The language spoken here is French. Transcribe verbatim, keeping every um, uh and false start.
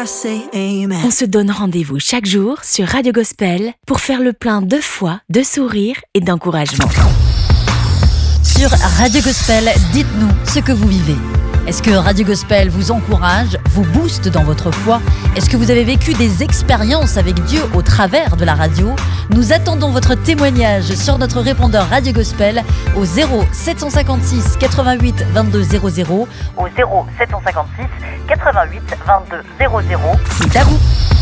I say amen. On se donne rendez-vous chaque jour sur Radio Gospel pour faire le plein de foi, de sourire et d'encouragement. Sur Radio Gospel, dites-nous ce que vous vivez. Est-ce que Radio Gospel vous encourage, vous booste dans votre foi ? Est-ce que vous avez vécu des expériences avec Dieu au travers de la radio ? Nous attendons votre témoignage sur notre répondeur Radio Gospel au zéro sept cent cinquante-six quatre-vingt-huit vingt-deux zéro zéro, au zéro sept cent cinquante-six quatre-vingt-huit vingt-deux zéro zéro. C'est à vous.